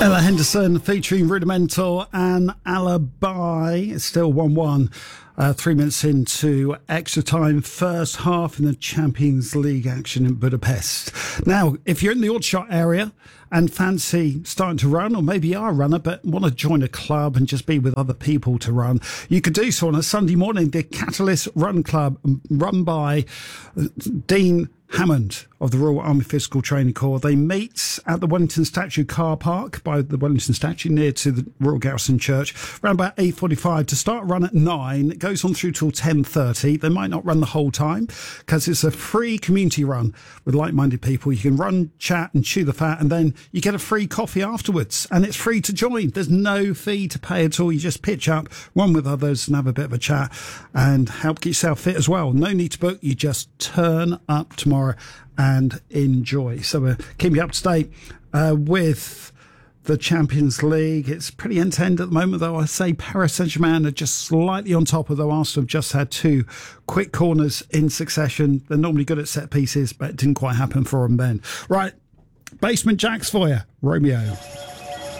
Ella Henderson featuring Rudimental and Alibi. It's still 1-1. 3 minutes into extra time, first half in the Champions League action in Budapest. Now, if you're in the Aldershot area and fancy starting to run, or maybe you are a runner but want to join a club and just be with other people to run, you could do so on a Sunday morning. The Catalyst Run Club, run by Dean Hammond of the Royal Army Physical Training Corps. They meet at the Wellington Statue car park by the Wellington Statue near to the Royal Garrison Church around about 8:45 to start a run at 9. It goes on through till 10:30. They might not run the whole time because it's a free community run with like-minded people. You can run, chat and chew the fat, and then you get a free coffee afterwards, and it's free to join. There's no fee to pay at all. You just pitch up, run with others and have a bit of a chat and help get yourself fit as well. No need to book. You just turn up tomorrow and enjoy. So we're keeping you up to date with the Champions League. It's pretty end-to-end at the moment, though. I say Paris Saint-Germain are just slightly on top, although Arsenal have just had 2 quick corners in succession. They're normally good at set pieces, but it didn't quite happen for them then. Right, Basement Jacks for you, Romeo.